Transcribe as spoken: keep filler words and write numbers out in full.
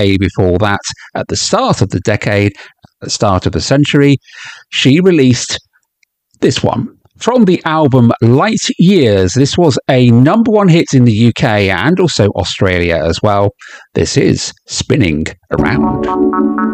before that, at the start of the decade, at the start of the century, she released this one. From the album Light Years, this was a number one hit in the U K and also Australia as well. This is Spinning Around.